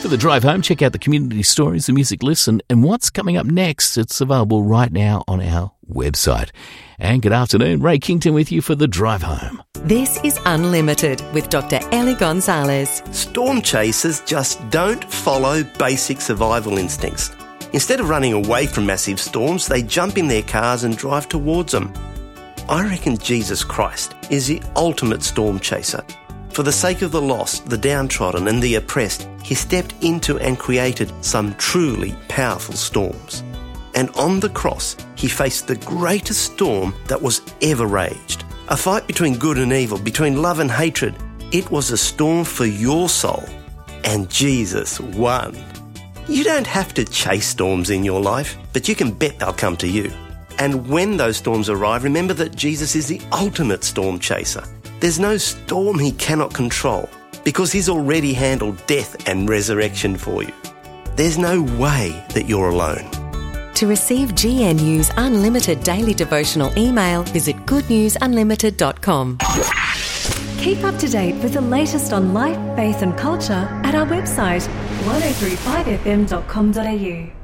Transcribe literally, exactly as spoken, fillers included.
For the drive home, check out the community stories, the music lists, and, and what's coming up next. It's available right now on our website. And good afternoon, Ray Kington with you for the drive home. This is Unlimited with Doctor Ellie Gonzalez. Storm chasers just don't follow basic survival instincts. Instead of running away from massive storms, they jump in their cars and drive towards them. I reckon Jesus Christ is the ultimate storm chaser. For the sake of the lost, the downtrodden and the oppressed, he stepped into and created some truly powerful storms. And on the cross, he faced the greatest storm that was ever raged. A fight between good and evil, between love and hatred. It was a storm for your soul. And Jesus won. You don't have to chase storms in your life, but you can bet they'll come to you. And when those storms arrive, remember that Jesus is the ultimate storm chaser. There's no storm he cannot control because he's already handled death and resurrection for you. There's no way that you're alone. To receive G N U's unlimited daily devotional email, visit good news unlimited dot com. Keep up to date with the latest on life, faith and culture at our website, ten thirty-five f m dot com dot a u.